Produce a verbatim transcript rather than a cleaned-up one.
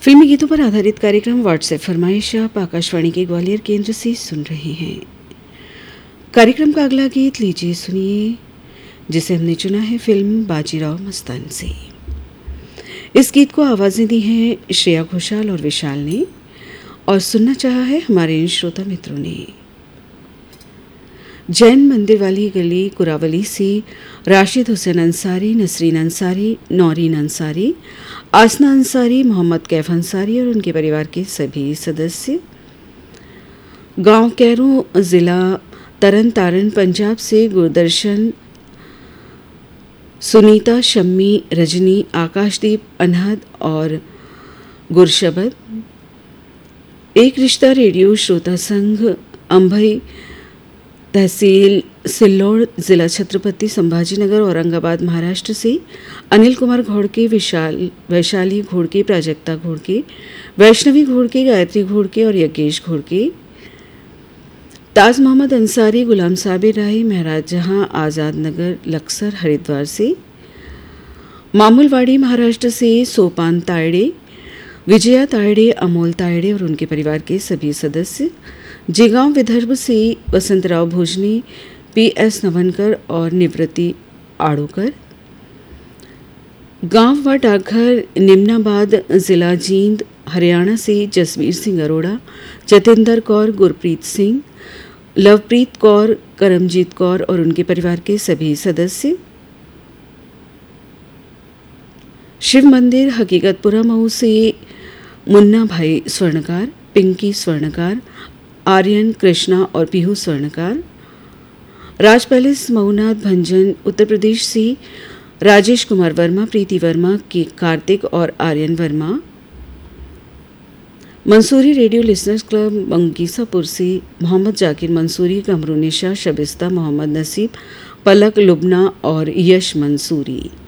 फिल्मी गीतों पर आधारित कार्यक्रम व्हाट्सएप फरमाइश आप आकाशवाणी के ग्वालियर केंद्र से सुन रहे हैं। कार्यक्रम का अगला गीत लीजिए सुनिए, जिसे हमने चुना है फिल्म बाजीराव मस्तान से। इस गीत को आवाज़ें दी हैं श्रेया घोषाल और विशाल ने, और सुनना चाहा है हमारे इन श्रोता मित्रों ने। जैन मंदिर वाली गली कुरावली से राशिद हुसैन अंसारी, नसरीन अंसारी, नौरीन अंसारी, आसना अंसारी, मोहम्मद कैफ अंसारी और उनके परिवार के सभी सदस्य। गांव कैरू, ज़िला तरन तारन, पंजाब से गुरदर्शन, सुनीता, शम्मी, रजनी, आकाशदीप, अनहद और गुरशबद। एक रिश्ता रेडियो श्रोता संघ, अंभई, तहसील सिल्लोड़, ज़िला छत्रपति संभाजीनगर, औरंगाबाद, महाराष्ट्र से अनिल कुमार घोड़के, विशाल वैशाली घोड़के, प्राजक्ता घोड़के, वैष्णवी घोड़के, गायत्री घोड़के और यज्ञेश घोड़के। ताज मोहम्मद अंसारी, गुलाम साबिर राही, महराज जहां, आज़ाद नगर, लक्सर, हरिद्वार से। मामूलवाड़ी, महाराष्ट्र से सोपान तायड़े, विजया तायड़े, अमोल तायड़े और उनके परिवार के सभी सदस्य। जेगांव, विदर्भ से वसंतराव भोजनी, पी एस नवनकर और निवृत्ति आड़ोकर। गांव व डाकघर, निम्नाबाद, ज़िला जींद, हरियाणा से जसवीर सिंह अरोड़ा, जतिंदर कौर, गुरप्रीत सिंह, लवप्रीत कौर, करमजीत कौर और उनके परिवार के सभी सदस्य। शिव मंदिर, हकीकतपुरा मऊ से मुन्ना भाई स्वर्णकार, पिंकी स्वर्णकार, आर्यन, कृष्णा और पीहू स्वर्णकार। राज पैलेस, मऊनाथ, भंजन, उत्तर प्रदेश से राजेश कुमार वर्मा, प्रीति वर्मा, के कार्तिक और Aryan Verma. Mansuri radio listeners club, मंगीसापुर से मोहम्मद जाकिर मंसूरी, कमरू निशा, शबिस्ता, मोहम्मद नसीब, पलक, लुबना और यश मंसूरी।